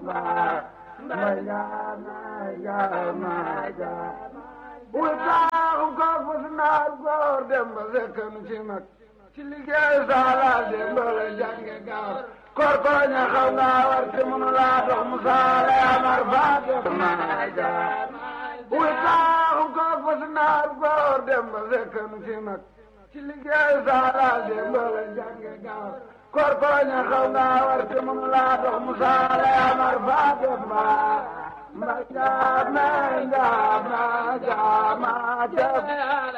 Witaaxu ko fus naar góor dem ba fekkan ci mag ci liggéey saala dem ba la jànge gaaw kor ko ña xaw naa war te mënu laa dox mu saale amar faa def maaja witaaxu ko fus naar góor dem ba fekkan ci mag ci liggéey saala dem ba la jànge gaaw kor ko ña xaw naa war te mënu laa dox mu saale amar faa def maaja Majama jama jama jama